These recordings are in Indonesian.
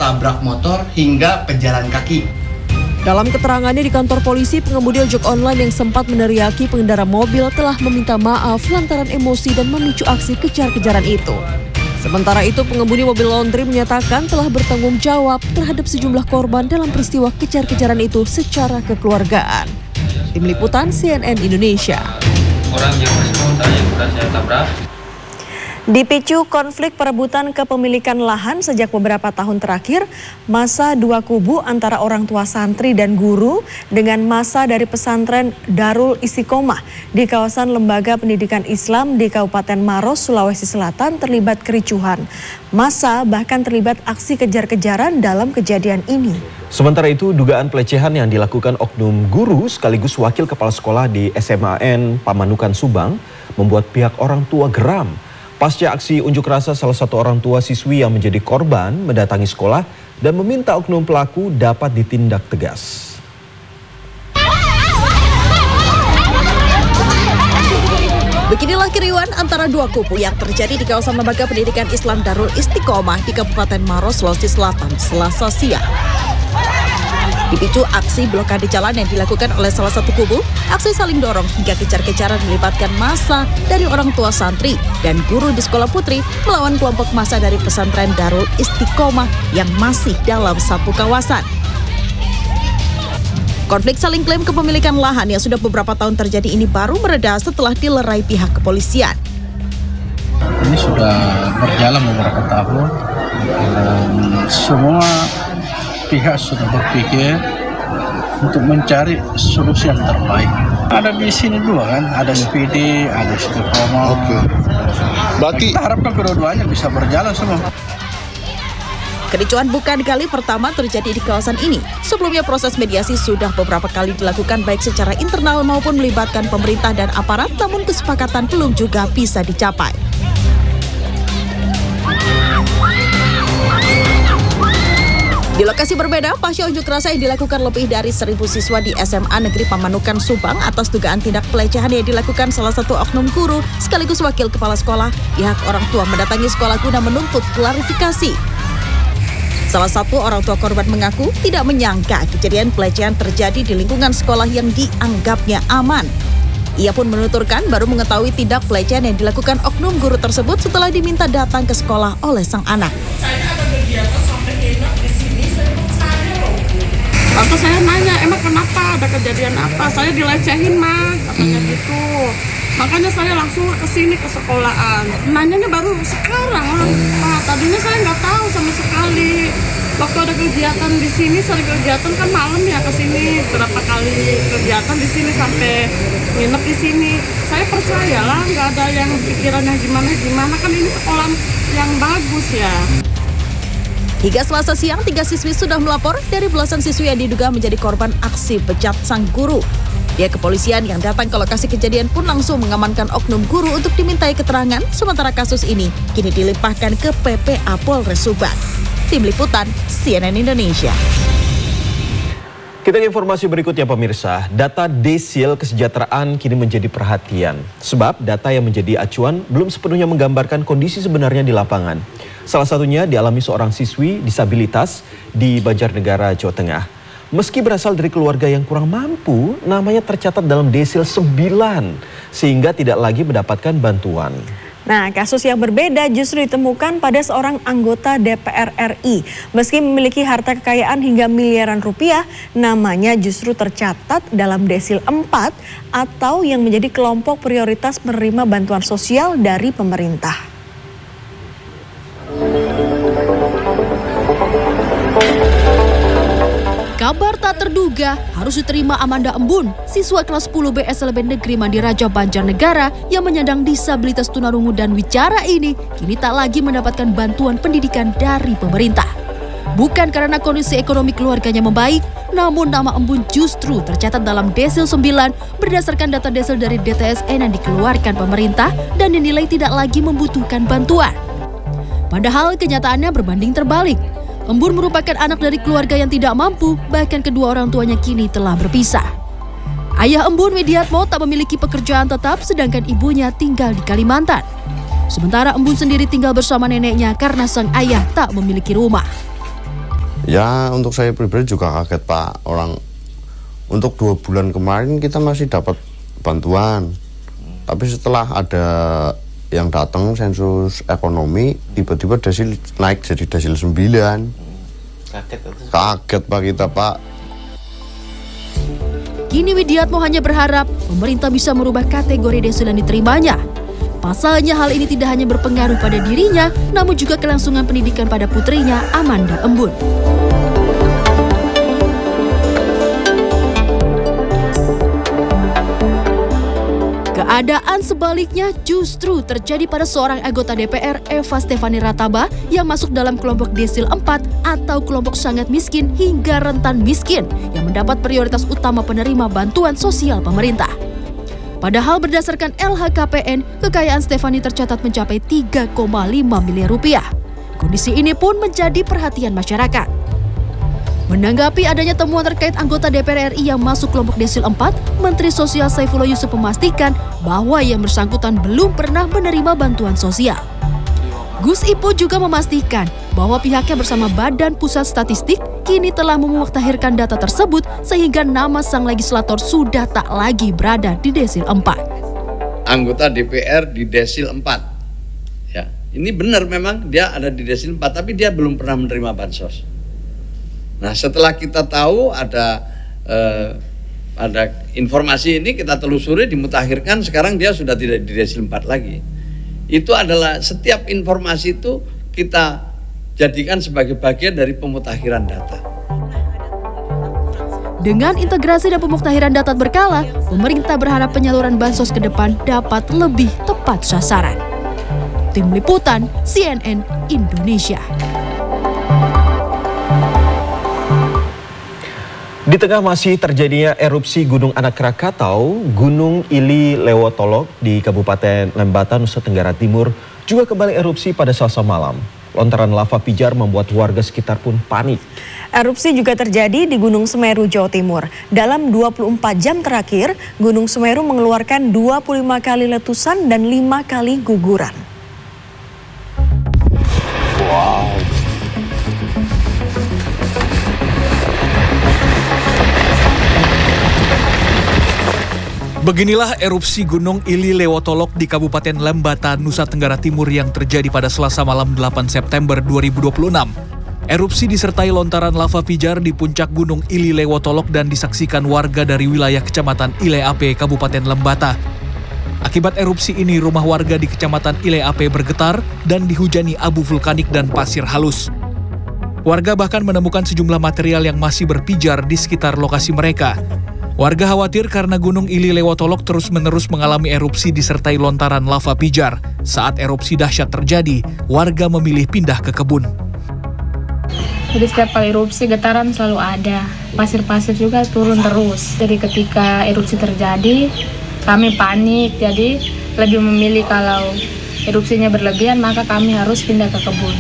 tabrak motor hingga pejalan kaki. Dalam keterangannya di kantor polisi, pengemudi ojek online yang sempat meneriaki pengendara mobil telah meminta maaf lantaran emosi dan memicu aksi kejar-kejaran itu. Sementara itu, pengemudi mobil laundry menyatakan telah bertanggung jawab terhadap sejumlah korban dalam peristiwa kejar-kejaran itu secara kekeluargaan. Tim Liputan CNN Indonesia. Orang yang bersangkutan yang sudah saya tabrak. Dipicu konflik perebutan kepemilikan lahan sejak beberapa tahun terakhir, massa dua kubu antara orang tua santri dan guru dengan massa dari pesantren Darul Istiqomah di kawasan Lembaga Pendidikan Islam di Kabupaten Maros, Sulawesi Selatan terlibat kericuhan. Massa bahkan terlibat aksi kejar-kejaran dalam kejadian ini. Sementara itu, dugaan pelecehan yang dilakukan oknum guru sekaligus wakil kepala sekolah di SMAN Pamanukan Subang membuat pihak orang tua geram. Pasca aksi unjuk rasa, salah satu orang tua siswi yang menjadi korban mendatangi sekolah dan meminta oknum pelaku dapat ditindak tegas. Beginilah keriuhan antara dua kubu yang terjadi di kawasan Lembaga Pendidikan Islam Darul Istiqomah di Kabupaten Maros, Sulawesi Selatan, Selasa siang. Dipicu aksi blokade jalan yang dilakukan oleh salah satu kubu, aksi saling dorong hingga kejar-kejaran melibatkan massa dari orang tua santri dan guru di sekolah putri melawan kelompok massa dari pesantren Darul Istiqomah yang masih dalam satu kawasan. Konflik saling klaim kepemilikan lahan yang sudah beberapa tahun terjadi ini baru mereda setelah dilerai pihak kepolisian. Ini sudah berjalan beberapa tahun dan semua pihak sudah berpikir untuk mencari solusi yang terbaik. Ada di sini dua kan, ada SPD, ada Istiqomah. Oke. Berarti kita harapkan kedua-duanya bisa berjalan semua. Kericuhan bukan kali pertama terjadi di kawasan ini. Sebelumnya proses mediasi sudah beberapa kali dilakukan baik secara internal maupun melibatkan pemerintah dan aparat, namun kesepakatan belum juga bisa dicapai. Di lokasi berbeda, pasca unjuk rasa yang dilakukan lebih dari 1.000 siswa di SMA Negeri Pamanukan Subang atas dugaan tindak pelecehan yang dilakukan salah satu oknum guru sekaligus wakil kepala sekolah, pihak orang tua mendatangi sekolah guna menuntut klarifikasi. Salah satu orang tua korban mengaku tidak menyangka kejadian pelecehan terjadi di lingkungan sekolah yang dianggapnya aman. Ia pun menuturkan baru mengetahui tindak pelecehan yang dilakukan oknum guru tersebut setelah diminta datang ke sekolah oleh sang anak. Waktu saya nanya, emang kenapa, ada kejadian apa? Saya dilecehin mah, katanya gitu. Makanya saya langsung ke sini ke sekolahan. Nanyanya baru sekarang lah. Tadinya saya nggak tahu sama sekali. Waktu ada kegiatan di sini, sering kegiatan kan malam ya ke sini. Berapa kali kegiatan di sini sampai nginep di sini. Saya percaya lah, nggak ada yang pikirannya gimana. Kan ini sekolah yang bagus ya. Hingga Selasa siang, 3 siswi sudah melapor dari belasan siswi yang diduga menjadi korban aksi bejat sang guru. Pihak kepolisian yang datang ke lokasi kejadian pun langsung mengamankan oknum guru untuk dimintai keterangan, sementara kasus ini kini dilimpahkan ke PPA Polres Subang. Tim Liputan CNN Indonesia. Kita ke informasi berikutnya pemirsa. Data desil kesejahteraan kini menjadi perhatian. Sebab data yang menjadi acuan belum sepenuhnya menggambarkan kondisi sebenarnya di lapangan. Salah satunya dialami seorang siswi disabilitas di Banjarnegara, Jawa Tengah. Meski berasal dari keluarga yang kurang mampu, namanya tercatat dalam desil 9 sehingga tidak lagi mendapatkan bantuan. Nah, kasus yang berbeda justru ditemukan pada seorang anggota DPR RI. Meski memiliki harta kekayaan hingga miliaran rupiah, namanya justru tercatat dalam desil 4 atau yang menjadi kelompok prioritas menerima bantuan sosial dari pemerintah. Kabar tak terduga harus diterima Amanda Embun, siswa kelas 10 BSLB Negeri Mandiraja Banjarnegara yang menyandang disabilitas tunarungu dan wicara ini kini tak lagi mendapatkan bantuan pendidikan dari pemerintah. Bukan karena kondisi ekonomi keluarganya membaik, namun nama Embun justru tercatat dalam desil 9 berdasarkan data desil dari DTSN yang dikeluarkan pemerintah dan dinilai tidak lagi membutuhkan bantuan. Padahal kenyataannya berbanding terbalik. Embun merupakan anak dari keluarga yang tidak mampu, bahkan kedua orang tuanya kini telah berpisah. Ayah Embun, Widiatmo, tak memiliki pekerjaan tetap sedangkan ibunya tinggal di Kalimantan. Sementara Embun sendiri tinggal bersama neneknya karena sang ayah tak memiliki rumah. Ya untuk saya pribadi juga kaget Pak, untuk 2 bulan kemarin kita masih dapat bantuan, tapi setelah ada yang datang sensus ekonomi, tiba-tiba desil naik jadi desil 9. Kaget Pak kita Pak. Kini Widiatmo hanya berharap pemerintah bisa merubah kategori desil yang diterimanya. Pasalnya hal ini tidak hanya berpengaruh pada dirinya, namun juga kelangsungan pendidikan pada putrinya Amanda Embun. Keadaan sebaliknya justru terjadi pada seorang anggota DPR, Eva Stefani Rataba, yang masuk dalam kelompok desil 4 atau kelompok sangat miskin hingga rentan miskin yang mendapat prioritas utama penerima bantuan sosial pemerintah. Padahal berdasarkan LHKPN, kekayaan Stefani tercatat mencapai 3,5 miliar rupiah. Kondisi ini pun menjadi perhatian masyarakat. Menanggapi adanya temuan terkait anggota DPR RI yang masuk kelompok desil 4, Menteri Sosial Saifullah Yusuf memastikan bahwa yang bersangkutan belum pernah menerima bantuan sosial. Gus Ipul juga memastikan bahwa pihaknya bersama Badan Pusat Statistik kini telah memutakhirkan data tersebut sehingga nama sang legislator sudah tak lagi berada di desil 4. Anggota DPR di desil 4. Ya, ini benar memang dia ada di desil 4, tapi dia belum pernah menerima bansos. Nah, setelah kita tahu ada informasi ini, kita telusuri, dimutakhirkan, sekarang dia sudah tidak di desil 4 lagi. Itu adalah setiap informasi itu kita jadikan sebagai bagian dari pemutakhiran data. Dengan integrasi dan pemutakhiran data berkala, pemerintah berharap penyaluran bansos ke depan dapat lebih tepat sasaran. Tim Liputan CNN Indonesia. Di tengah masih terjadinya erupsi Gunung Anak Krakatau, Gunung Ili Lewotolok di Kabupaten Lembata, Nusa Tenggara Timur juga kembali erupsi pada Selasa malam. Lontaran lava pijar membuat warga sekitar pun panik. Erupsi juga terjadi di Gunung Semeru, Jawa Timur. Dalam 24 jam terakhir, Gunung Semeru mengeluarkan 25 kali letusan dan 5 kali guguran. Wow. Beginilah erupsi Gunung Ili Lewotolok di Kabupaten Lembata, Nusa Tenggara Timur yang terjadi pada Selasa malam 8 September 2026. Erupsi disertai lontaran lava pijar di puncak Gunung Ili Lewotolok dan disaksikan warga dari wilayah Kecamatan Ileape, Kabupaten Lembata. Akibat erupsi ini, rumah warga di Kecamatan Ileape bergetar dan dihujani abu vulkanik dan pasir halus. Warga bahkan menemukan sejumlah material yang masih berpijar di sekitar lokasi mereka. Warga khawatir karena Gunung Ili Lewotolok terus-menerus mengalami erupsi disertai lontaran lava pijar. Saat erupsi dahsyat terjadi, warga memilih pindah ke kebun. Jadi setiap kali erupsi getaran selalu ada, pasir-pasir juga turun terus. Jadi ketika erupsi terjadi, kami panik, jadi lebih memilih kalau erupsinya berlebihan maka kami harus pindah ke kebun.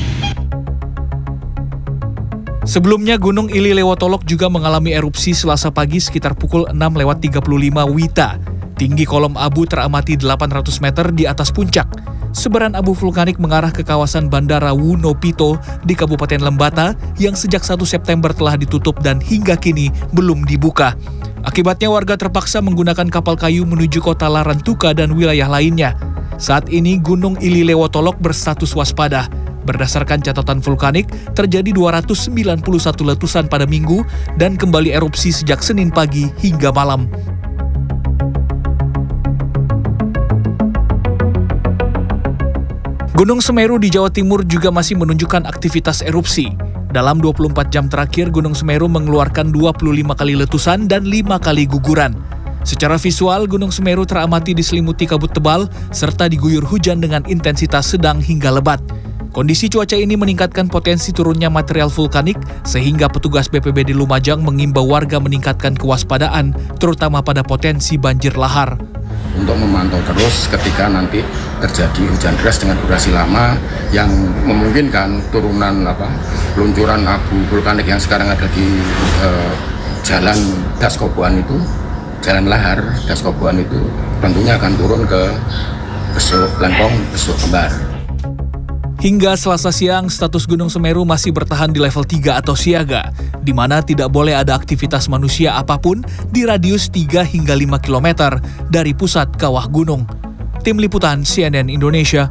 Sebelumnya Gunung Ili Lewotolok juga mengalami erupsi Selasa pagi sekitar pukul 6:35 WITA. Tinggi kolom abu teramati 800 meter di atas puncak. Sebaran abu vulkanik mengarah ke kawasan Bandara Wunopito di Kabupaten Lembata yang sejak 1 September telah ditutup dan hingga kini belum dibuka. Akibatnya warga terpaksa menggunakan kapal kayu menuju kota Larantuka dan wilayah lainnya. Saat ini Gunung Ili Lewotolok berstatus waspada. Berdasarkan catatan vulkanik, terjadi 291 letusan pada Minggu dan kembali erupsi sejak Senin pagi hingga malam. Gunung Semeru di Jawa Timur juga masih menunjukkan aktivitas erupsi. Dalam 24 jam terakhir, Gunung Semeru mengeluarkan 25 kali letusan dan 5 kali guguran. Secara visual, Gunung Semeru teramati diselimuti kabut tebal serta diguyur hujan dengan intensitas sedang hingga lebat. Kondisi cuaca ini meningkatkan potensi turunnya material vulkanik sehingga petugas BPBD Lumajang mengimbau warga meningkatkan kewaspadaan terutama pada potensi banjir lahar. Untuk memantau terus ketika nanti terjadi hujan deras dengan durasi lama yang memungkinkan turunan luncuran abu vulkanik yang sekarang ada di jalan Daskobuan itu, jalan lahar Daskobuan itu tentunya akan turun ke Besuk Lengkong, Besuk Kembar. Hingga Selasa siang, status Gunung Semeru masih bertahan di level 3 atau siaga, di mana tidak boleh ada aktivitas manusia apapun di radius 3 hingga 5 km dari pusat kawah gunung. Tim Liputan CNN Indonesia.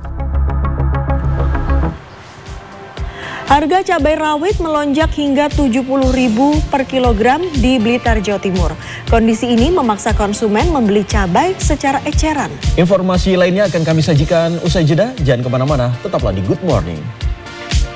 Harga cabai rawit melonjak hingga Rp70.000 per kilogram di Blitar, Jawa Timur. Kondisi ini memaksa konsumen membeli cabai secara eceran. Informasi lainnya akan kami sajikan usai jeda. Jangan kemana-mana, tetaplah di Good Morning.